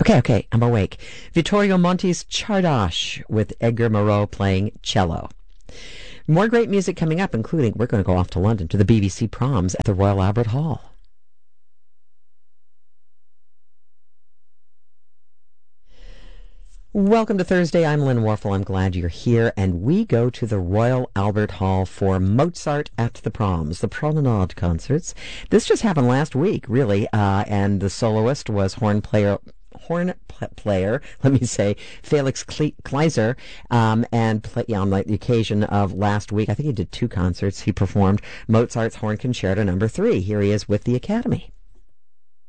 Okay, I'm awake. Vittorio Monti's Czardas with Edgar Moreau playing cello. More great music coming up, including we're going to go off to London to the BBC Proms at the Royal Albert Hall. Welcome to Thursday. I'm Lynn Warfel. I'm glad you're here. And we go to the Royal Albert Hall for Mozart at the Proms, the Promenade concerts. This just happened last week, really, and the soloist was horn player, Felix Kleiser, on the occasion of last week. I think he did 2 concerts. He performed Mozart's Horn Concerto No. 3. Here he is with the Academy.